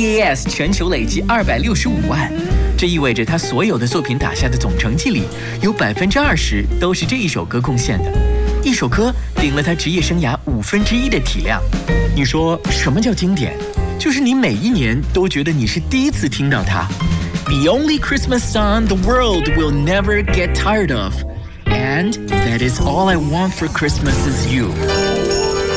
EAS 全球累计265万，这意味着他所有的作品打下的总成绩里，有20%都是这一首歌贡献的。一首歌顶了他职业生涯1/5的体量。你说什么叫经典？就是你每一年都觉得你是第一次听到它。The only Christmas song the world will never get tired of. And that is all I want for Christmas is you.